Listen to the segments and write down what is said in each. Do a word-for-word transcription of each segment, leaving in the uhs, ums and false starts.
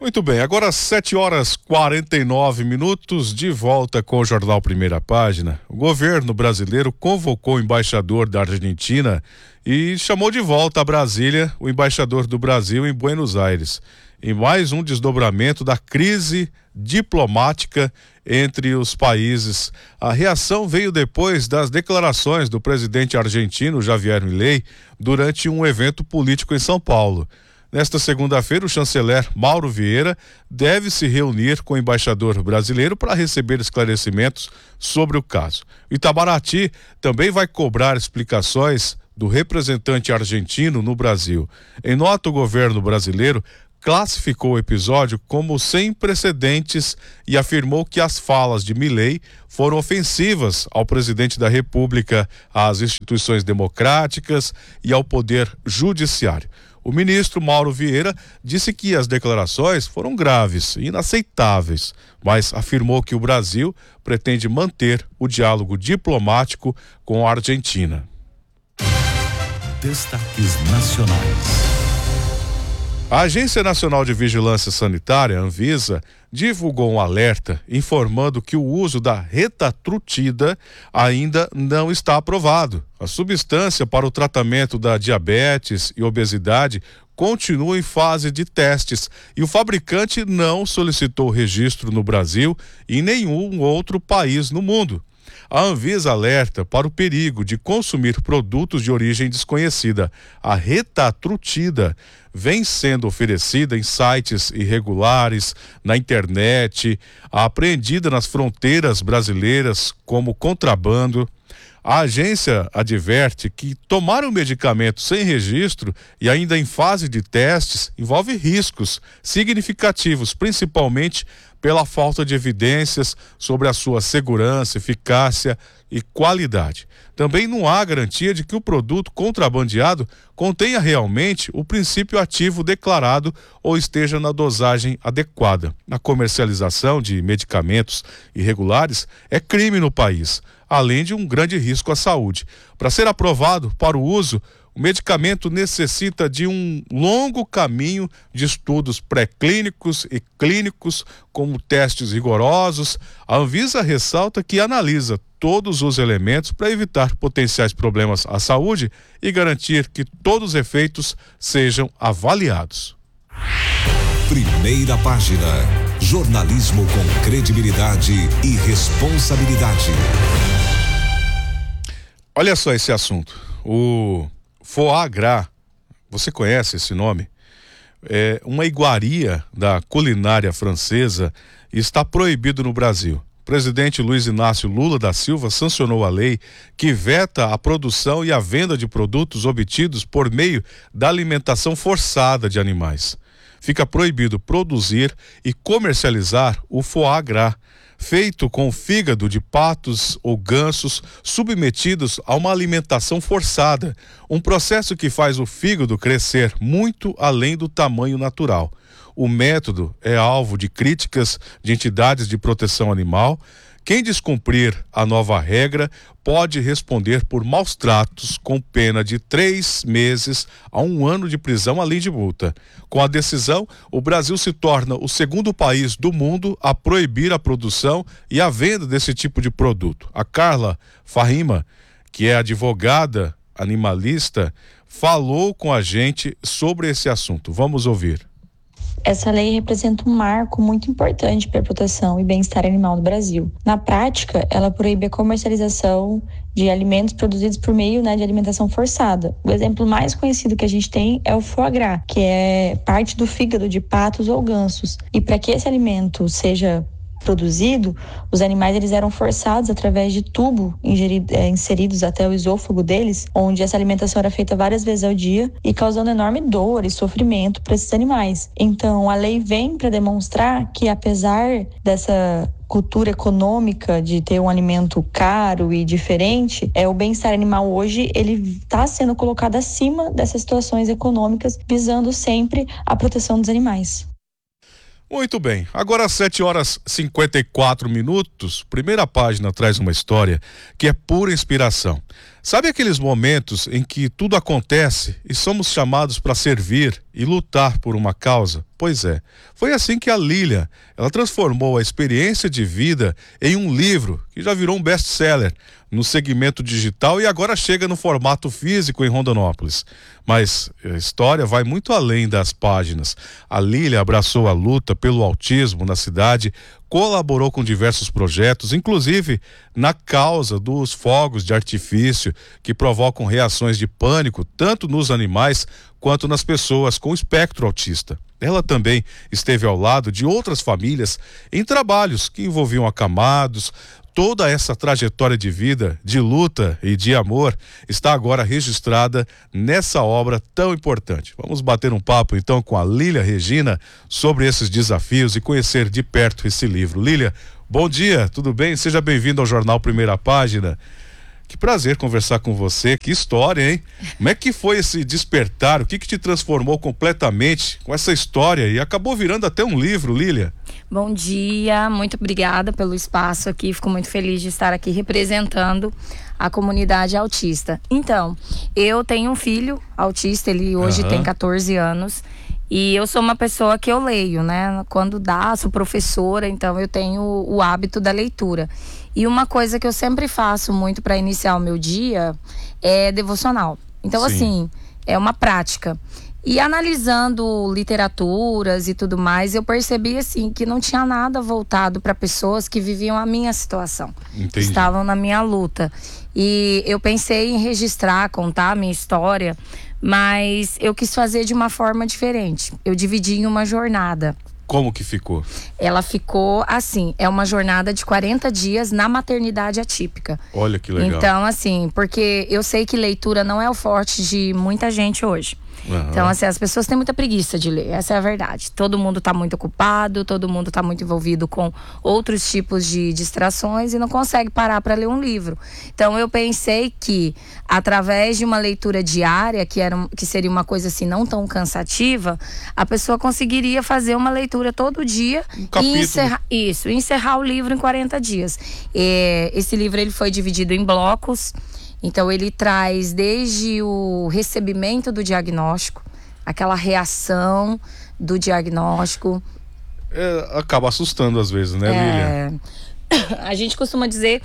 Muito bem, agora sete horas e quarenta e nove minutos, de volta com o Jornal Primeira Página. O governo brasileiro convocou o embaixador da Argentina e chamou de volta a Brasília o embaixador do Brasil em Buenos Aires, em mais um desdobramento da crise diplomática entre os países. A reação veio depois das declarações do presidente argentino Javier Milei durante um evento político em São Paulo. Nesta segunda-feira, o chanceler Mauro Vieira deve se reunir com o embaixador brasileiro para receber esclarecimentos sobre o caso. Itamaraty também vai cobrar explicações do representante argentino no Brasil. Em nota, o governo brasileiro classificou o episódio como sem precedentes e afirmou que as falas de Milei foram ofensivas ao presidente da República, às instituições democráticas e ao poder judiciário. O ministro Mauro Vieira disse que as declarações foram graves e inaceitáveis, mas afirmou que o Brasil pretende manter o diálogo diplomático com a Argentina. Destaques nacionais. A Agência Nacional de Vigilância Sanitária, Anvisa, divulgou um alerta informando que o uso da retatrutida ainda não está aprovado. A substância para o tratamento da diabetes e obesidade continua em fase de testes e o fabricante não solicitou registro no Brasil e em nenhum outro país no mundo. A Anvisa alerta para o perigo de consumir produtos de origem desconhecida. A retatrutida vem sendo oferecida em sites irregulares, na internet, apreendida nas fronteiras brasileiras como contrabando. A agência adverte que tomar um medicamento sem registro e ainda em fase de testes envolve riscos significativos, principalmente pela falta de evidências sobre a sua segurança, eficácia e qualidade. Também não há garantia de que o produto contrabandeado contenha realmente o princípio ativo declarado ou esteja na dosagem adequada. A comercialização de medicamentos irregulares é crime no país, além de um grande risco à saúde. Para ser aprovado para o uso, o medicamento necessita de um longo caminho de estudos pré-clínicos e clínicos, como testes rigorosos. A Anvisa ressalta que analisa todos os elementos para evitar potenciais problemas à saúde e garantir que todos os efeitos sejam avaliados. Primeira Página. Jornalismo com credibilidade e responsabilidade. Olha só esse assunto. O foie gras, você conhece esse nome? É uma iguaria da culinária francesa e está proibido no Brasil. O presidente Luiz Inácio Lula da Silva sancionou a lei que veta a produção e a venda de produtos obtidos por meio da alimentação forçada de animais. Fica proibido produzir e comercializar o foie gras, feito com fígado de patos ou gansos submetidos a uma alimentação forçada, um processo que faz o fígado crescer muito além do tamanho natural. O método é alvo de críticas de entidades de proteção animal. Quem descumprir a nova regra pode responder por maus tratos com pena de três meses a um ano de prisão, além de multa. Com a decisão, o Brasil se torna o segundo país do mundo a proibir a produção e a venda desse tipo de produto. A Carla Fahima, que é advogada animalista, falou com a gente sobre esse assunto. Vamos ouvir. Essa lei representa um marco muito importante para a proteção e bem-estar animal no Brasil. Na prática, ela proíbe a comercialização de alimentos produzidos por meio, né, de alimentação forçada. O exemplo mais conhecido que a gente tem é o foie gras, que é parte do fígado de patos ou gansos. E para que esse alimento seja produzido, os animais eles eram forçados através de tubo ingerido, é, inseridos até o esôfago deles, onde essa alimentação era feita várias vezes ao dia e causando enorme dor e sofrimento para esses animais. Então a lei vem para demonstrar que, apesar dessa cultura econômica de ter um alimento caro e diferente, é o bem-estar animal hoje ele está sendo colocado acima dessas situações econômicas, visando sempre a proteção dos animais. Muito bem, agora às sete horas e cinquenta e quatro minutos, Primeira Página traz uma história que é pura inspiração. Sabe aqueles momentos em que tudo acontece e somos chamados para servir e lutar por uma causa? Pois é, foi assim que a Lília, ela transformou a experiência de vida em um livro que já virou um best-seller no segmento digital e agora chega no formato físico em Rondonópolis. Mas a história vai muito além das páginas. A Lília abraçou a luta pelo autismo na cidade, colaborou com diversos projetos, inclusive na causa dos fogos de artifício que provocam reações de pânico tanto nos animais quanto nas pessoas com espectro autista. Ela também esteve ao lado de outras famílias em trabalhos que envolviam acamados. Toda essa trajetória de vida, de luta e de amor está agora registrada nessa obra tão importante. Vamos bater um papo então com a Lília Regina sobre esses desafios e conhecer de perto esse livro. Lília, bom dia, tudo bem? Seja bem-vindo ao Jornal Primeira Página. Que prazer conversar com você, que história, hein? Como é que foi esse despertar? O que que te transformou completamente com essa história e acabou virando até um livro, Lília? Bom dia, muito obrigada pelo espaço aqui, fico muito feliz de estar aqui representando a comunidade autista. Então, eu tenho um filho autista, ele hoje uhum. tem catorze anos. E eu sou uma pessoa que eu leio, né? Quando dá, sou professora, então eu tenho o hábito da leitura. E uma coisa que eu sempre faço muito para iniciar o meu dia é devocional. Então, Sim. assim, é uma prática. E analisando literaturas e tudo mais, eu percebi assim que não tinha nada voltado para pessoas que viviam a minha situação. Entendi. Estavam na minha luta. E eu pensei em registrar, contar a minha história, mas eu quis fazer de uma forma diferente. Eu dividi em uma jornada. Como que ficou? Ela ficou assim, é uma jornada de quarenta dias na maternidade atípica. Olha que legal. Então, assim, porque eu sei que leitura não é o forte de muita gente hoje. Uhum. Então, assim, as pessoas têm muita preguiça de ler, essa é a verdade. Todo mundo tá muito ocupado, todo mundo tá muito envolvido com outros tipos de distrações e não consegue parar para ler um livro. Então, eu pensei que, através de uma leitura diária, que, era, que seria uma coisa assim não tão cansativa, a pessoa conseguiria fazer uma leitura todo dia um e encerrar, isso, encerrar o livro em quarenta dias. E, esse livro ele foi dividido em blocos. Então ele traz desde o recebimento do diagnóstico, aquela reação do diagnóstico. É, acaba assustando às vezes, né, é, Lília? A gente costuma dizer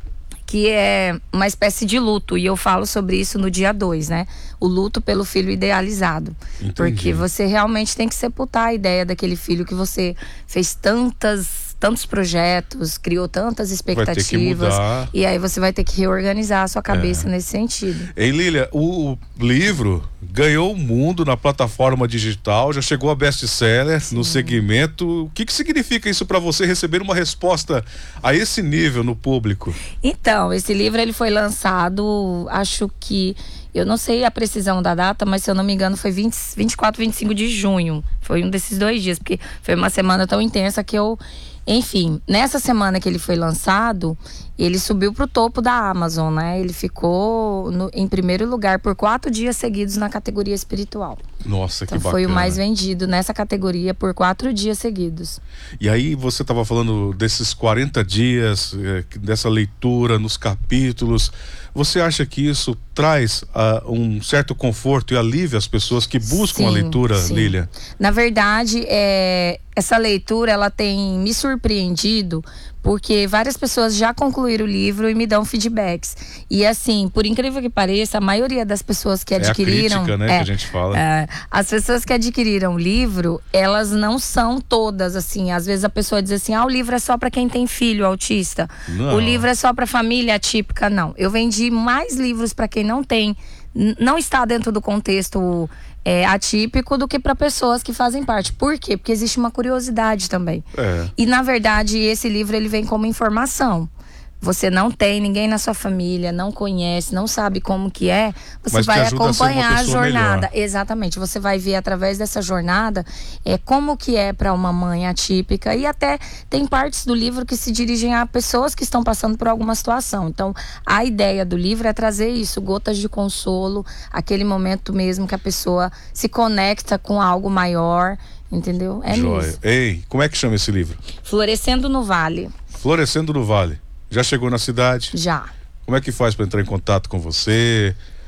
que é uma espécie de luto, e eu falo sobre isso no dia dois, né? O luto pelo filho idealizado. Entendi. Porque você realmente tem que sepultar a ideia daquele filho que você fez tantas... tantos projetos, criou tantas expectativas, e aí você vai ter que reorganizar a sua cabeça é. nesse sentido. Ei, Lília, o livro ganhou o mundo na plataforma digital, já chegou a best-seller no segmento. O que que significa isso para você, receber uma resposta a esse nível no público? Então, esse livro ele foi lançado, acho que eu não sei a precisão da data, mas se eu não me engano foi vinte, vinte e quatro, vinte e cinco de junho. Foi um desses dois dias, porque foi uma semana tão intensa que eu... Enfim, nessa semana que ele foi lançado, ele subiu pro topo da Amazon, né? Ele ficou no, em primeiro lugar por quatro dias seguidos na categoria espiritual. Nossa, então, que bacana. Foi o mais vendido nessa categoria por quatro dias seguidos. E aí você estava falando desses quarenta dias, é, dessa leitura nos capítulos. Você acha que isso traz uh, um certo conforto e alívio às pessoas que buscam sim, a leitura, sim. Lília? Na verdade, é, essa leitura ela tem me surpreendido porque várias pessoas já concluíram o livro e me dão feedbacks. E assim, por incrível que pareça, a maioria das pessoas que adquiriram... É a crítica, né, é, que a gente fala. É, as pessoas que adquiriram o livro, elas não são todas assim. Às vezes a pessoa diz assim, ah, o livro é só para quem tem filho autista. Não. O livro é só para família atípica. Não, eu vendi mais livros para quem não tem, não está dentro do contexto é, atípico do que para pessoas que fazem parte. Por quê? Porque existe uma curiosidade também. É. E na verdade esse livro ele vem como informação. Você não tem ninguém na sua família, não conhece, não sabe como que é, você Mas vai acompanhar a, a jornada. Melhor. Exatamente, você vai ver através dessa jornada é, como que é para uma mãe atípica, e até tem partes do livro que se dirigem a pessoas que estão passando por alguma situação. Então, a ideia do livro é trazer isso, gotas de consolo, aquele momento mesmo que a pessoa se conecta com algo maior, entendeu? É Joia. isso. Ei, como é que chama esse livro? Florescendo no Vale. Florescendo no Vale. Já chegou na cidade? Já. Como é que faz para entrar em contato com você?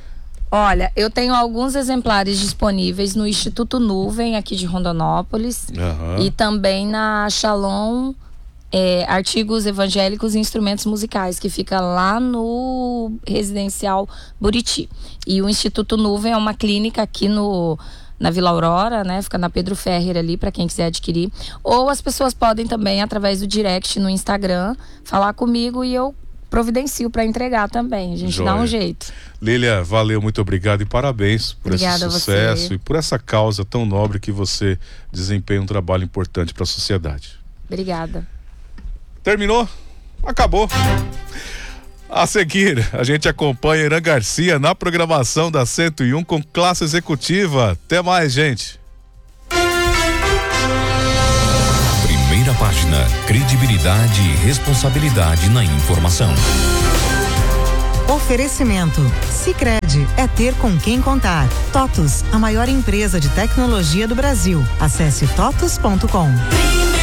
Olha, eu tenho alguns exemplares disponíveis no Instituto Nuvem, aqui de Rondonópolis, uhum. e também na Shalom é, Artigos Evangélicos e Instrumentos Musicais, que fica lá no Residencial Buriti. E o Instituto Nuvem é uma clínica aqui no, na Vila Aurora, né? Fica na Pedro Ferrer ali, para quem quiser adquirir. Ou as pessoas podem também, através do direct no Instagram, falar comigo e eu providencio para entregar também. A gente Joia. dá um jeito. Lília, valeu, muito obrigado e parabéns por Obrigada esse sucesso e por essa causa tão nobre que você desempenha um trabalho importante para a sociedade. Obrigada. Terminou? Acabou. A seguir, a gente acompanha Irã Garcia na programação da cento e um com Classe Executiva. Até mais, gente. Primeira página, credibilidade e responsabilidade na informação. Oferecimento. Sicredi é ter com quem contar. TOTUS, a maior empresa de tecnologia do Brasil. Acesse totus ponto com.